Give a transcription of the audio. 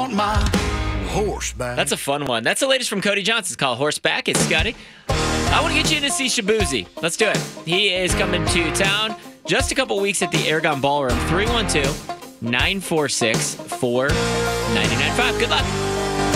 on my horseback. That's a fun one. That's the latest from Cody Johnson. It's called Horseback. It's Scotty. I want to get you in to see Shabuzi. Let's do it. He is coming to town just a couple weeks at the Aragon Ballroom. 312-946-4995. Good luck.